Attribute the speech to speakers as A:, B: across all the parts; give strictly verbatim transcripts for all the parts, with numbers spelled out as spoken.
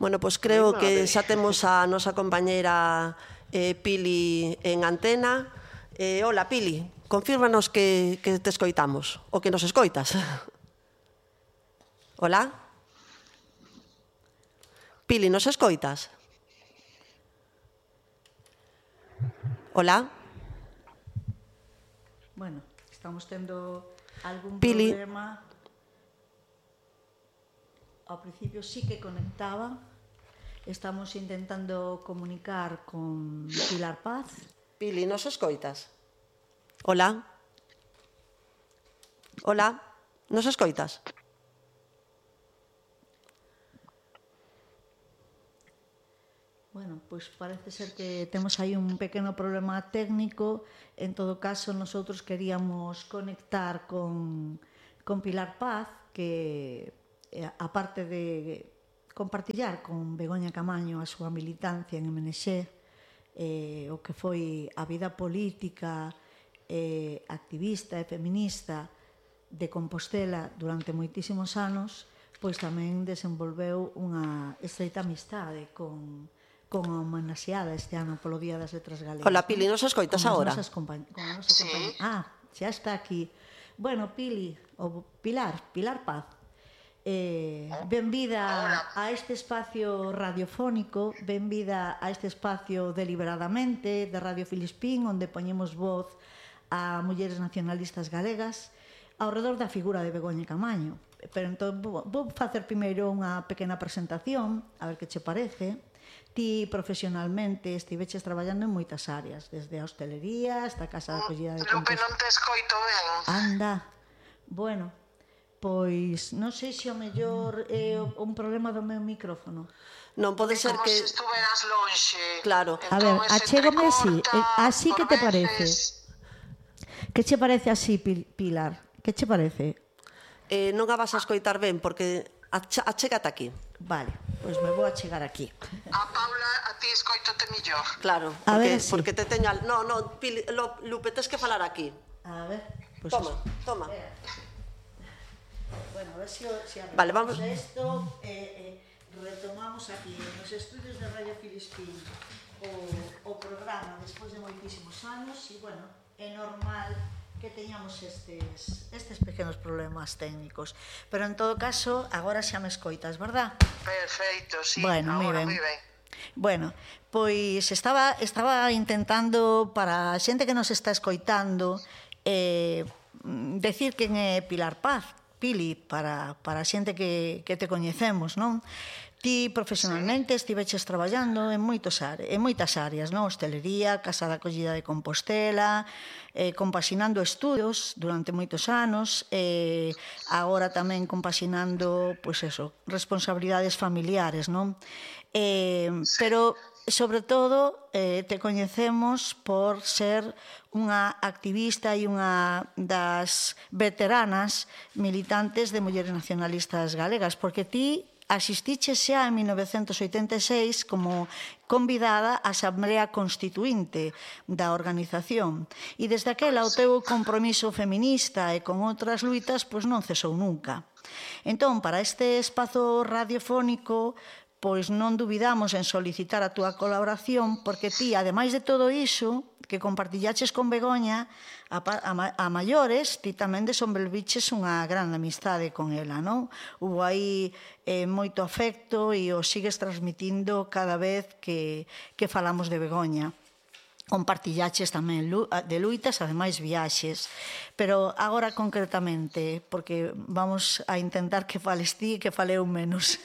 A: Bueno, pois creo que xa temos a nosa compañeira eh, Pili en antena. Eh, hola, Pili, confírmanos que, que te escoitamos, o que nos escoitas. Hola? Pili, nos escoitas? Hola?
B: Bueno, estamos tendo algún
A: Pili.
B: problema. Ao principio sí que conectaba. Estamos intentando comunicar con Pilar Paz.
A: Pili, nos escoitas? Hola? Hola? Nos escoitas?
B: Bueno, pois parece ser que temos aí un pequeno problema técnico. En todo caso, nosotros queríamos conectar con, con Pilar Paz, que aparte de compartillar con Begoña Camaño a súa militancia en M N X, eh, o que foi a vida política, eh, activista e feminista de Compostela durante moitísimos anos, pois tamén desenvolveu unha estreita amistade con, con a homenaxeada este ano polo Día das Letras Galegas.
A: Hola, Pili, nos escoitas agora?
B: Con a nosa compañía. Ah, xa está aquí. Bueno, Pili, ou Pilar, Pilar Paz, Eh, benvida a este espacio radiofónico, benvida a este espacio deliberadamente de Radio Filispín, onde poñemos voz a mulleres nacionalistas galegas ao redor da figura de Begoña Camaño. Pero entón vou, vou facer primeiro unha pequena presentación, a ver que che parece. Ti profesionalmente estiveches traballando en moitas áreas, desde a hostelería hasta a casa de acollida de Compostela.
C: Lupe, non te escoito ben.
B: Anda, bueno, pois non sei se o mellor é un problema do meu micrófono.
A: Non pode ser que...
C: Como se estuveras lonxe.
A: Claro.
B: A ver, achégome así, así que te parece? Que che parece así, Pilar? Que che parece?
A: Eh, non a vas a escoitar ben, porque achégate aquí.
B: Vale, pois me vou achegar aquí.
C: A Paula, a ti escoitote millor.
A: Claro,
B: A
A: porque,
B: ver, sí.
A: porque te teña... No, no, Pili, lo, Lupe, tes que falar aquí.
B: A ver, pois
A: Toma,
B: eso.
A: toma.
B: Bueno, a ver se si, si
A: vale, vamos.
B: Esto, eh, eh, retomamos aquí nos estudios de Radio Filispín o, o programa despois de moitísimos anos e, bueno, é normal que teñamos estes, estes pequenos problemas técnicos. Pero, en todo caso, agora xa me escoitas, verdad?
C: Perfeito, sí,
B: bueno,
C: agora
B: moi ben.
C: moi ben.
B: Bueno, pois estaba, estaba intentando, para a xente que nos está escoitando, eh, decir quen é Pilar Paz, Pili, para, para a xente que, que te coñecemos, non? Ti profesionalmente estiveches traballando en, moitos are, en moitas áreas, non? Hostelería, casa de acollida de Compostela, eh, compaxinando estudos durante moitos anos, eh, agora tamén compaxinando, pois eso, responsabilidades familiares, non? Eh, pero, sobre todo, eh, te coñecemos por ser unha activista e unha das veteranas militantes de mulleres nacionalistas galegas, porque ti asistiches xa en mil novecentos oitenta e seis como convidada á Asamblea Constituinte da organización. E desde aquela o teu compromiso feminista e con outras luitas pois non cesou nunca. Entón, para este espazo radiofónico, pois non dubidamos en solicitar a túa colaboración, porque ti, ademais de todo iso, que compartillaches con Begoña, a, a, a maiores, ti tamén desenvolviches unha gran amistade con ela, non? Hubo aí eh, moito afecto e o sigues transmitindo cada vez que, que falamos de Begoña. Compartillaches tamén de luitas, ademais viaxes. Pero agora concretamente, porque vamos a intentar que fales ti e que fale eu menos.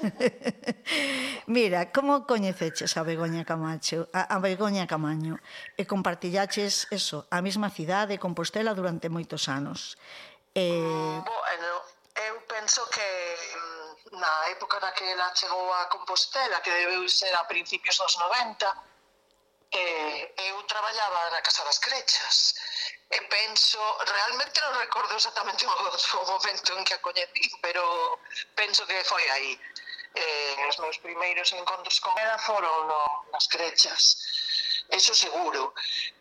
B: Mira, como coñeceches a Begoña Camacho, a, a Begoña Camaño? E compartillaches eso, a mesma cidade, Compostela, durante moitos anos.
C: Eh... Bueno, eu penso que na época na que ela chegou a Compostela, que debeu ser a principios dos noventa, Eh, eu traballaba na Casa das Crechas e penso, realmente non recordo exactamente o, o momento en que a coñecí, pero penso que foi aí. Eh, os meus primeiros encontros con ela foron no, nas Crechas, eso seguro.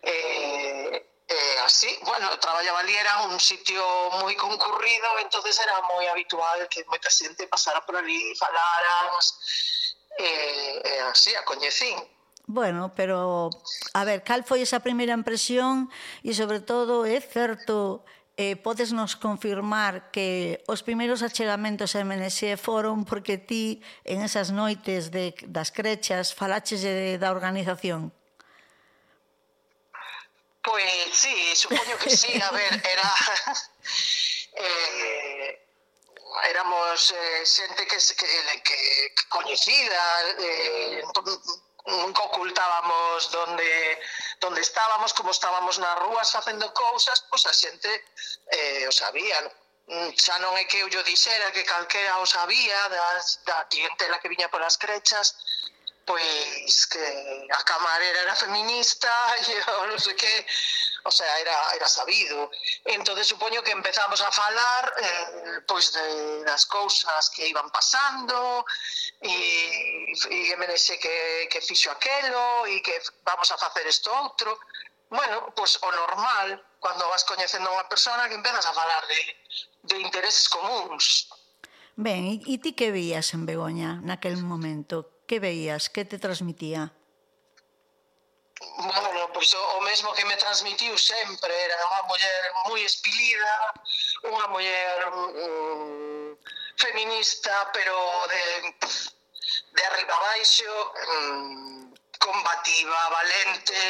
C: Eh, eh, así, bueno, traballaba ali, era un sitio moi concurrido, entonces era moi habitual que moita xente pasara por ali, falaran. e, e así a coñecín.
B: Bueno, pero, a ver, cal foi esa primeira impresión e, sobre todo, é certo, eh, podes nos confirmar que os primeiros achegamentos a M N S foron porque ti, en esas noites de, das crechas, falaches de, da organización?
C: Pois sí, supoño que sí, a ver, era... eh, éramos eh, xente que, que, que coñecida, eh, nunca ocultábamos donde, donde estábamos, como estábamos nas rúas facendo cousas, pois a xente eh, o sabía. Xa non é que eu yo dixera que calquera o sabía das, da clientela que viña polas crechas, pois que a camarera era feminista e eu non sei que, o sea, era, era sabido. Entón, supoño que empezamos a falar eh, pois de, das cousas que iban pasando e, e M N S que, que fixo aquelo e que vamos a facer isto outro. Bueno, pois o normal, cando vas coñecendo a unha persona, que empezas a falar de, de intereses comuns.
B: Ben, e ti que veías en Begoña naquel momento? Que veías? Que te transmitía?
C: Bueno, pois o, o mesmo que me transmitiu sempre, era unha muller moi espilida, unha muller mm, feminista, pero de, de arriba abaixo, mm, combativa, valente,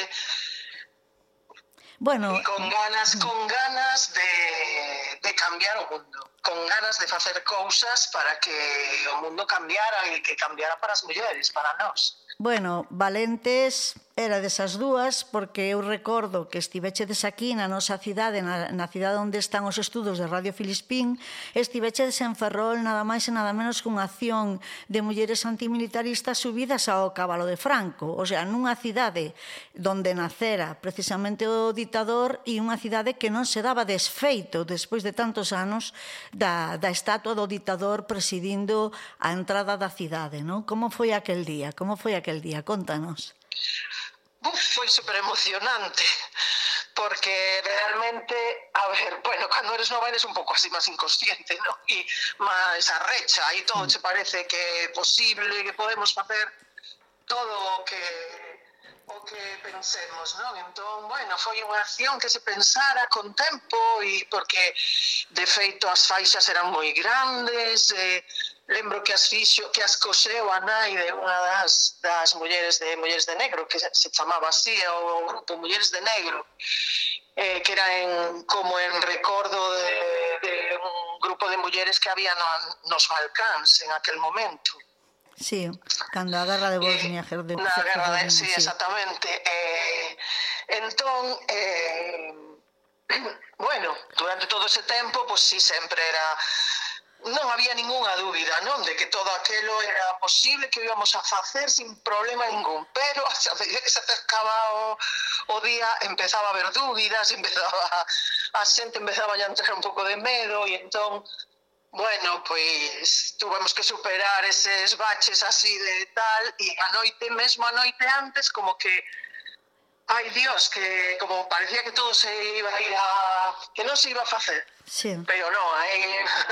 B: bueno,
C: e con ganas, con ganas de, de cambiar o mundo, con ganas de facer cousas para que o mundo cambiara e que cambiara para as mulleres, para nós.
B: Bueno, valentes era desas dúas, porque eu recordo que estivechedes aquí na nosa cidade, na, na cidade onde están os estudos de Radio Filispín, estivechedes en Ferrol nada máis e nada menos que unha acción de mulleres antimilitaristas subidas ao cabalo de Franco, o sea, nunha cidade donde nacera precisamente o ditador e unha cidade que non se daba desfeito despois de tantos anos da, da estatua do ditador presidindo a entrada da cidade, non? Como foi aquel día? Como foi aquel día? Contanos.
C: Uf, foi super emocionante, porque realmente, a ver, bueno, cando eres nova eres un pouco así máis inconsciente, ¿no? E máis arrecha, e todo te parece que é posible, que podemos facer todo o que o que pensemos, non? Entón, bueno, foi unha acción que se pensara con tempo, e porque, de feito, as faixas eran moi grandes, e lembro que as fixo, que as coseu a nai de unha das, das mulleres de Mulleres de Negro, que se chamaba así, o grupo Mulleres de Negro, eh, que era en, como en recordo de, de un grupo de mulleres que había no, nos Balcáns en aquel momento.
B: Sí, cando a guerra de Bosnia
C: eh, na guerra de, sí, sí, exactamente. Eh, entón, eh, bueno, durante todo ese tempo, pues sí, sempre era... Non había ninguna dúbida, non? De que todo aquelo era posible, que íbamos a facer sin problema ningún. Pero, a medida que se acercaba o, o día, empezaba a haber dúbidas, empezaba a xente empezaba a entrar un pouco de medo, e entón, bueno, pois tuvemos que superar eses baches así de tal, e a noite, mesmo a noite antes, como que, ai Dios, que como parecía que todo se iba a ir a... que non se iba a facer.
B: Sí.
C: Pero non, aí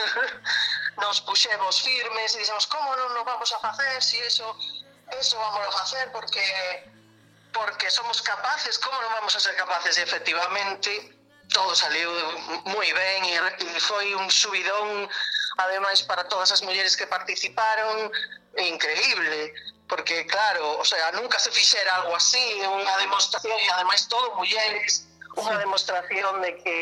C: nos puxemos firmes e dixemos, como non nos vamos a facer, si eso, eso vamos a facer porque porque somos capaces, como non vamos a ser capaces? E efectivamente todo saliu moi ben e, e foi un subidón, ademais, para todas as mulleres que participaron, increíble, porque claro, o sea, nunca se fixera algo así, unha demostración, e ademais todo mulleres, unha demostración de que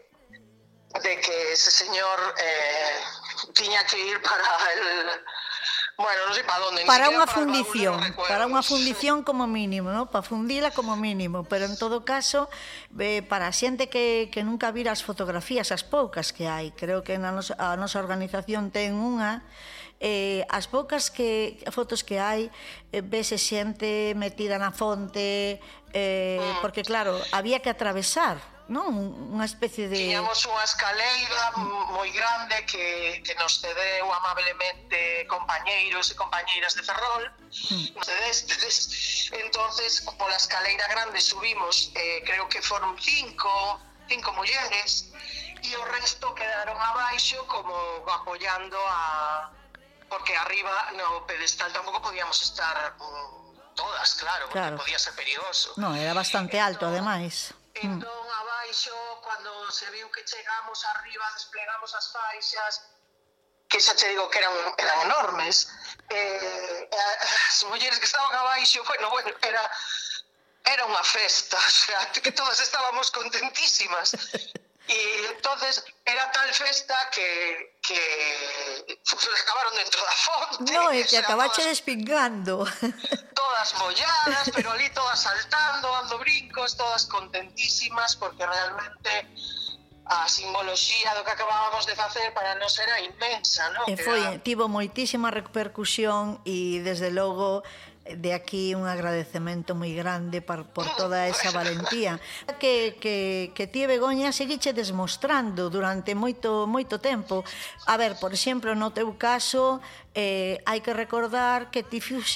C: de que ese señor eh, tiña que ir para el... Bueno, non sei para onde.
B: Para unha fundición, para unha fundición como mínimo, ¿no? Para fundila como mínimo, pero en todo caso, eh, para a xente que, que nunca vira as fotografías, as poucas que hai, creo que na nosa, a nosa organización ten unha, eh, as poucas que fotos que hai, eh, vese xente metida na fonte, eh, mm. porque claro, había que atravesar, non? Unha especie de...
C: Tiñamos unha escaleira moi grande que, que nos cedeu amablemente compañeiros e compañeiras de Ferrol, mm. destes. Entonces, pola escaleira grande subimos, eh, creo que foron cinco, cinco mulleres, e o resto quedaron abaixo como apoiando a, porque arriba no pedestal tampouco podíamos estar um, todas, claro, porque
B: Claro.
C: podía ser perigoso.
B: No, era bastante alto, ademais.
C: Entón, abaixo, cando se viu que chegamos arriba, desplegamos as faixas, que xa te digo que eran, eran enormes, eh, as mulleres que estaban abaixo, bueno, bueno, era, era unha festa, o sea, que todas estábamos contentísimas. E entonces era tal festa que, que pues, acabaron dentro da fonte.
B: No, e que
C: o sea,
B: acabache
C: todas,
B: despingando.
C: todas molladas, pero ali todas saltando, dando brincos, todas contentísimas, porque realmente a simboloxía do que acabábamos de facer para nós era inmensa, non?
B: E foi,
C: Era...
B: tivo moitísima repercusión e desde logo de aquí un agradecemento moi grande por, por toda esa valentía que, que, que ti, Begoña, seguiche desmostrando durante moito moito tempo. A ver, por exemplo, no teu caso, eh, hai que recordar que ti